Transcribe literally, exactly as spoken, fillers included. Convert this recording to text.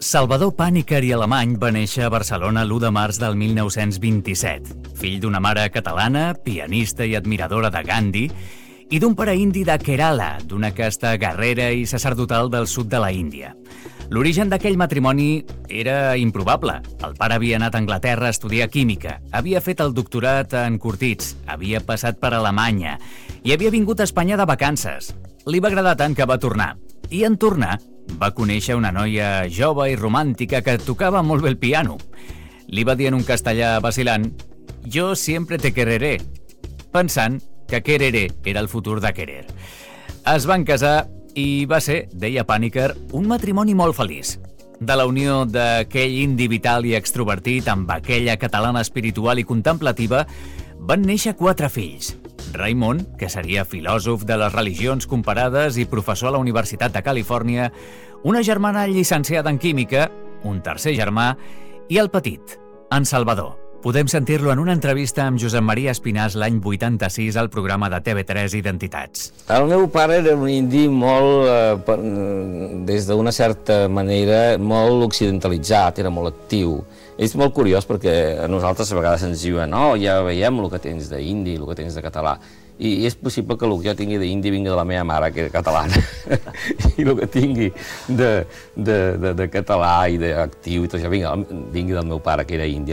Salvador Pàniker i Alemany va néixer a Barcelona l'u de març del mil nou-cents vint-i-set. Fill d'una mare catalana, pianista i admiradora de Gandhi, i d'un pare indi de Kerala, d'una casta guerrera i sacerdotal del sud de la Índia. L'origen d'aquell matrimoni era improbable. El pare havia anat a Anglaterra a estudiar química, havia fet el doctorat en Curtits, havia passat per Alemanya i havia vingut a Espanya de vacances. Li va agradar tant que va tornar. I en tornar, va conèixer una noia jove i romàntica que tocava molt bé el piano. Li va dir en un castellà vacilant: «Jo sempre te quereré», pensant que quereré era el futur de querer. Es van casar i va ser, deia Pàniker, un matrimoni molt feliç. De la unió d'aquell indi vital i extrovertit amb aquella catalana espiritual i contemplativa van néixer quatre fills. Raimon, que seria filòsof de les religions comparades i professor a la Universitat de Califòrnia, una germana llicenciada en química, un tercer germà i el petit, en Salvador. Podem sentir-lo en una entrevista amb Josep Maria Espinàs l'any vuitanta-sis al programa de T V tres Identitats. El meu pare era un indi molt, eh, des d'una certa manera, molt occidentalitzat, era molt actiu. És molt curiós perquè a nosaltres a vegades ens diuen «Oh, ja veiem el que tens d'indi, el que tens de català». I és possible que el que jo tingui d'indi vingui de la meva mare, que era catalana, i el que tingui de, de, de, de català i d'actiu i tot això vingui del meu pare, que era indi.